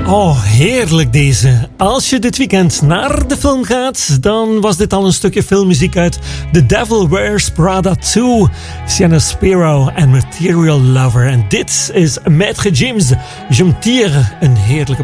Oh, heerlijk deze. Als je dit weekend naar de film gaat, dan was dit al een stukje filmmuziek uit The Devil Wears Prada 2, Sienna Spiro en Material Lover. En dit is Maître Gims, Je me tire, een heerlijke